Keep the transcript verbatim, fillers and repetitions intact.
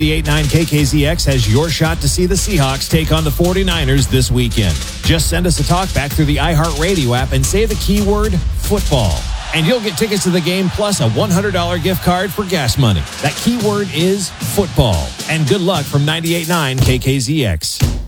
ninety-eight point nine K K Z X has your shot to see the Seahawks take on the forty-niners this weekend. Just send us a talkback through the iHeartRadio app and say the keyword football. And you'll get tickets to the game plus a one hundred dollars gift card for gas money. That keyword is football. And good luck from ninety-eight point nine K K Z X.